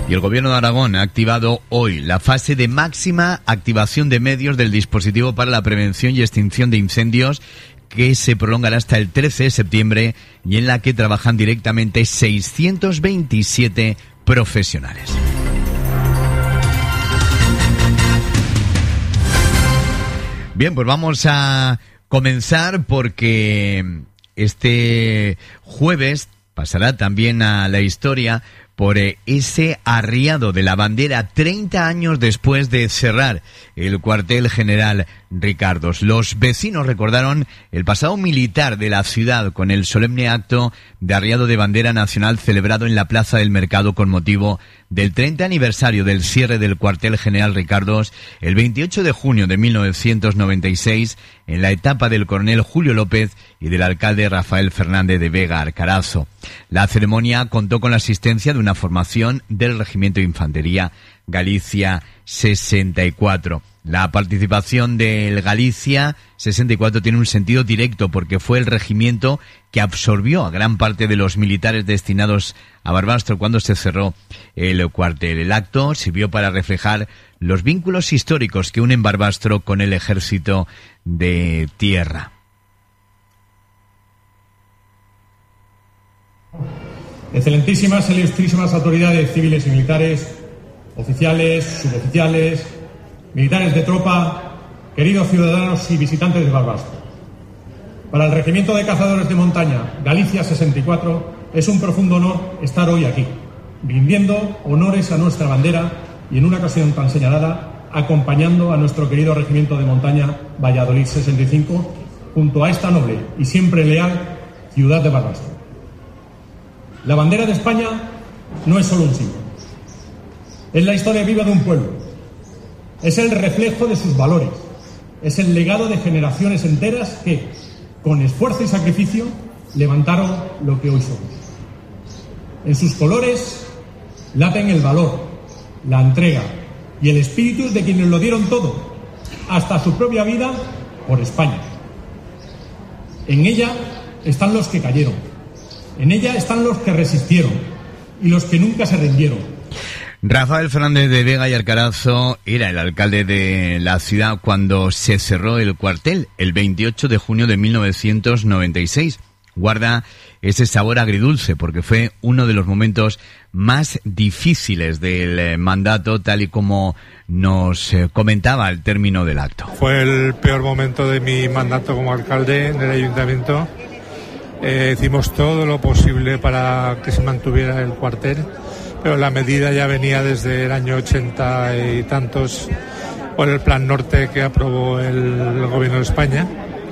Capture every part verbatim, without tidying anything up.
Y el Gobierno de Aragón ha activado hoy la fase de máxima activación de medios del dispositivo para la prevención y extinción de incendios, que se prolongará hasta el trece de septiembre y en la que trabajan directamente seiscientos veintisiete profesionales. Bien, pues vamos a comenzar porque este jueves pasará también a la historia por ese arriado de la bandera treinta años después de cerrar el cuartel general Ricardos. Los vecinos recordaron el pasado militar de la ciudad con el solemne acto de arriado de bandera nacional celebrado en la Plaza del Mercado con motivo del treinta aniversario del cierre del cuartel general Ricardos el veintiocho de junio de mil novecientos noventa y seis en la etapa del coronel Julio López y del alcalde Rafael Fernández de Vega Arcarazo. La ceremonia contó con la asistencia de una formación del Regimiento de Infantería Galicia sesenta y cuatro. La participación del Galicia sesenta y cuatro tiene un sentido directo porque fue el regimiento que absorbió a gran parte de los militares destinados a Barbastro cuando se cerró el cuartel. El acto sirvió para reflejar los vínculos históricos que unen Barbastro con el ejército de tierra. Excelentísimas e ilustrísimas autoridades civiles y militares, oficiales, suboficiales, militares de tropa, queridos ciudadanos y visitantes de Barbastro. Para el Regimiento de Cazadores de Montaña Galicia sesenta y cuatro es un profundo honor estar hoy aquí, rindiendo honores a nuestra bandera y en una ocasión tan señalada, acompañando a nuestro querido Regimiento de Montaña Valladolid sesenta y cinco junto a esta noble y siempre leal ciudad de Barbastro. La bandera de España no es solo un símbolo, es la historia viva de un pueblo, es el reflejo de sus valores, es el legado de generaciones enteras que, con esfuerzo y sacrificio, levantaron lo que hoy somos. En sus colores laten el valor, la entrega y el espíritu de quienes lo dieron todo, hasta su propia vida, por España. En ella están los que cayeron, en ella están los que resistieron y los que nunca se rindieron. Rafael Fernández de Vega y Arcarazo era el alcalde de la ciudad cuando se cerró el cuartel el veintiocho de junio de mil novecientos noventa y seis. Guarda ese sabor agridulce porque fue uno de los momentos más difíciles del mandato, tal y como nos comentaba al término del acto. Fue el peor momento de mi mandato como alcalde del ayuntamiento. Eh, hicimos todo lo posible para que se mantuviera el cuartel, pero la medida ya venía desde el año ochenta y tantos por el Plan Norte que aprobó el, el Gobierno de España.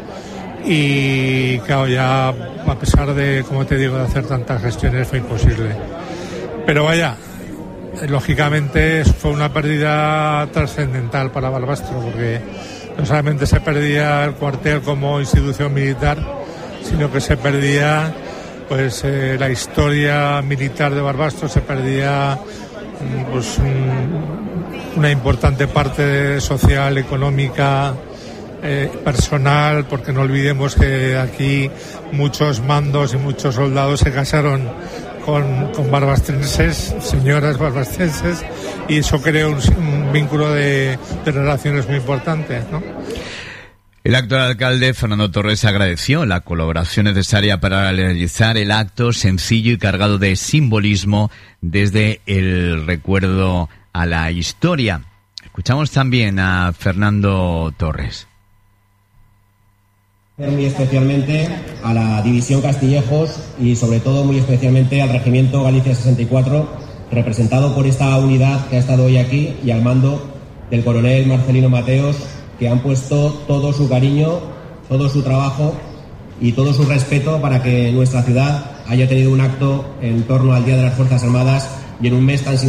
Y claro, ya a pesar de, como te digo, de hacer tantas gestiones fue imposible. Pero vaya, lógicamente fue una pérdida trascendental para Barbastro, porque no solamente se perdía el cuartel como institución militar, sino que se perdía pues eh, la historia militar de Barbastro, se perdía pues un, una importante parte social, económica, eh, personal, porque no olvidemos que aquí muchos mandos y muchos soldados se casaron con, con barbastrenses, señoras barbastrenses, y eso creó un, un vínculo de, de relaciones muy importante, ¿no? El actual alcalde, Fernando Torres, agradeció la colaboración necesaria para realizar el acto sencillo y cargado de simbolismo desde el recuerdo a la historia. Escuchamos también a Fernando Torres. Muy especialmente a la División Castillejos y sobre todo muy especialmente al Regimiento Galicia sesenta y cuatro, representado por esta unidad que ha estado hoy aquí y al mando del coronel Marcelino Mateos, que han puesto todo su cariño, todo su trabajo y todo su respeto para que nuestra ciudad haya tenido un acto en torno al Día de las Fuerzas Armadas y en un mes tan